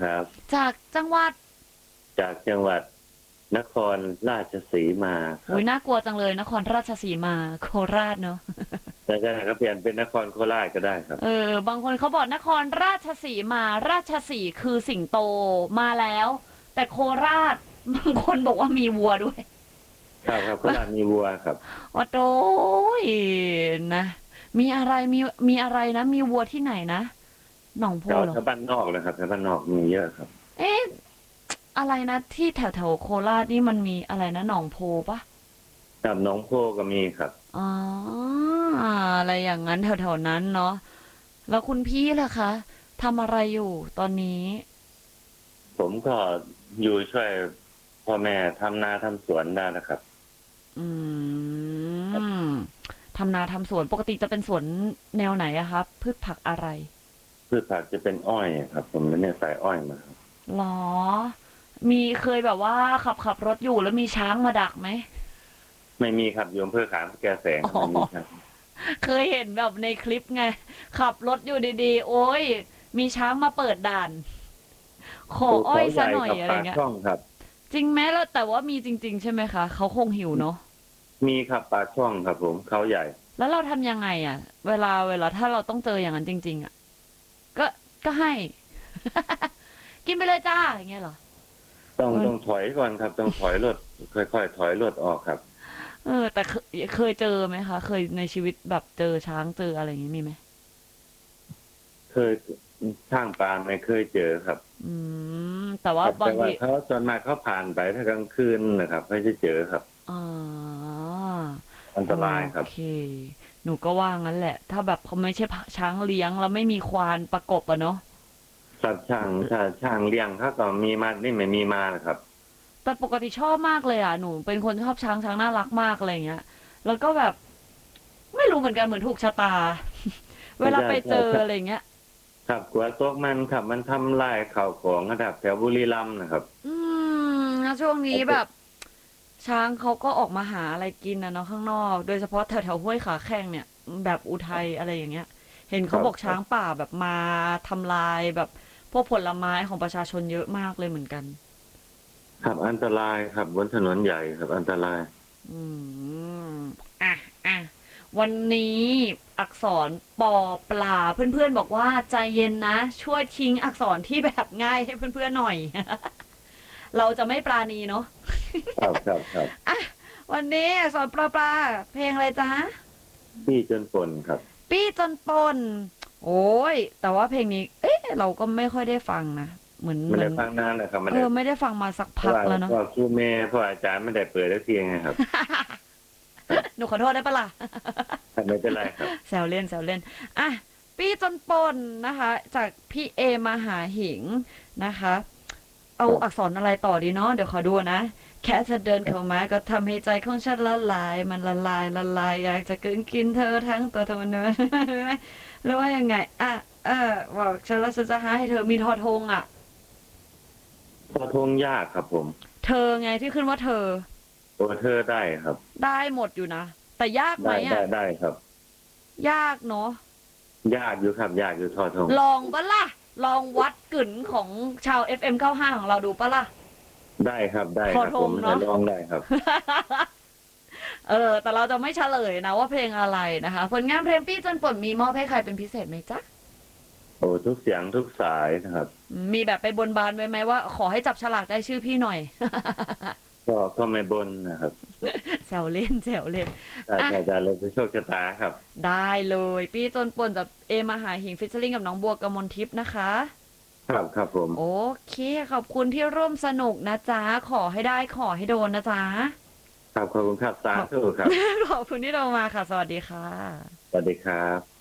ครับจากจังหวัดจากจังหวัดนครราชสีมาคอุ้รับยน่ากลัวจังเลยนครราชสีมาโคราชเนาะแต่ก็เปลี่ยนเป็นนครโคราชก็ได้ครับบางคนเขาบอกนครราชสีมาราชสีคือสิงโตมาแล้วแต่โคราชบางคนบอกว่ามีวัวด้วยครับโคราชมีวัวครับว่าโตยนะมีอะไรมีอะไรนะมีวัวที่ไหนนะหนองโพเหรอแถวบ้านนอกนะครับแถวบ้านนอกมีเยอะครับเอ๊ะอะไรนะที่แถวแถวโคราชนี่มันมีอะไรนะหนองโพปะกับหนองโพก็มีครับอ๋ออะไรอย่างนั้นแถวแถวนั้นเนาะแล้วคุณพี่ล่ะคะทำอะไรอยู่ตอนนี้ผมก็อยู่ช่วยพ่อแม่ทำนาทำสวนได้นะครับอืมทำนาทำสวนปกติจะเป็นสวนแนวไหนอะครับพืชผักอะไรพืชผักจะเป็นอ้อยครับผมเนี่ยใส่อ้อยมาครับหรอมีเคยแบบว่าขับรถอยู่แล้วมีช้างมาดักไหมไม่มีครับอยู่อำเภอขามสแกแสงอ๋ครับไม่มีครัอบเคยเห็นแบบในคลิปไงขับรถอยู่ดีๆโอ้ยมีช้างมาเปิดด่านขอภูอ้อยเขาใหญ่ซะหน่อยกับปากอะไรเงี้ยช่องครับจริงไหมแล้วแต่ว่ามีจริงๆใช่ไหมคะเขาคงหิวเนาะมีครับปากช่องครับผมเขาใหญ่แล้วเราทำยังไงอะเวลาถ้าเราต้องเจออย่างนั้นจริงๆอะก็ก็ให้กินไปเลยจ้าอย่างเงี้ยเหรอต้องถอยก่อนครับต้องถอยรถค่อยๆถอยรถออกครับแต่เคยเจอไหมคะเคยในชีวิตแบบเจอช้างเจออะไรอย่างงี้มีไหมเคยช่างปลาไม่เคยเจอครับอืแต่ว่าครับแต่ว่าบางทีเขาส่วนมากเขาผ่านไปถ้ากลางคืนนะครับไม่ได้เจอครับอ๋ออันโอตรายครับเคหนูก็ว่างั้นแหละถ้าแบบเขาไม่ใช่ช้างเลี้ยงแล้วไม่มีควานประกบอะเนาะสัตว์ช่างถ้าช่างเลี้ยงเขาก็มีมานี่ไม่มีมานะครับแต่ปกติชอบมากเลยอะหนูเป็นคนชอบช้างน่ารักมากอะไรอย่างเงี้ยแล้วก็แบบไม่รู้เหมือนกันเหมือนถูกชะตาเวไม่ใช่ลาไปเจอใช่อะไรอย่างเงี้ยครับกลัวตกมันครับมันทำลายข้าวของระดับแถวบุรีรัมย์นะครับอืแล้วช่วงนี้แบบช้างเขาก็ออกมาหาอะไรกินนะเนาะข้างนอกโดยเฉพาะแถวแถวห้วยขาแข้งเนี่ยแบบอุทัยอะไรอย่างเงี้ยเห็นคเขาบอกช้างรับป่าแบบมาทำลายแบบพวกผลไม้ของประชาชนเยอะมากเลยเหมือนกันครับอันตรายครับบนถนนใหญ่ครับอันตรายอืมอ่ะอ่ะวันนี้อักษรปอปลาเพื่อนๆบอกว่าใจเย็นนะช่วยทิ้งอักษรที่แบบง่ายให้เพื่อนๆหน่อยเราจะไม่ปราณีเนาะครับอ่ะวันนี้สอนปลาเพลงอะไรจ๊ะพี่จนฝนครับปี้จนปนโอ้ยแต่ว่าเพลงนี้เอ๊ะเราก็ไม่ค่อยได้ฟังนะเหมือนไม่ได้ฟังนานเลยครับไม่ได้ไม่ได้ฟังมาสักเพราะว่าพักแล้วเนาะพ่อครูแม่พ่ออาจารย์ไม่ได้เปิดได้เพียงไงครับหนูขอโทษได้ปะล่ะไม่เป็นไรครับแซวเล่นแซวเล่นอ่ะปี้จนปนนะคะจากพี่เอมาหาหิงนะคะเอาอักษรอะไรต่อดีเนาะเดี๋ยวขอดูนะแค่เธอเดินเข้ามาก็ทำให้ใจของฉันละลายมันละลายอยากจะกลืนกินเธอทั้งตัวทั้งมันเนื้อหรือว่ายังไงบอกฉันแล้วฉันจะหาให้เธอมีทอทงอ่ะพอทงยากครับผมเธอไงที่ขึ้นว่าเธอตัวเธอได้ครับได้หมดอยู่นะแต่ยากไหมได้ครับยากเนาะยากอยู่ครับยากอยู่ทอทงลองปะล่ะลองวัดกึ่นของชาว FM95ของเราดูปะล่ะได้ครับได้ทอครับผมทงเนาะลองได้ครับแต่เราจะไม่เฉลยนะว่าเพลงอะไรนะคะผลงานเพลงปี้จนป่นมีมอบให้ใครเป็นพิเศษไหมจ๊ะโอ้ทุกเสียงทุกสายนะครับมีแบบไปบนบานไว้ไหมว่าขอให้จับฉลากได้ชื่อพี่หน่อยก็ไม่บนนะครับแซวเล่นแซวเล่นแต่อ่ะแต่เราจะโชคชะตาครับได้เลยปี้จนป่นกับเอมหาหิงฟิชเชอริงกับน้องบัวกมลทิพย์นะคะครับผมโอเคขอบคุณที่ร่วมสนุกนะจ๊ะขอให้ได้ขอให้โดนนะจ๊ะครับขอบคุณครับสาขอบธุครับขอบคุณที่เรามาค่ะสวัสดีค่ะสวัสดีครับ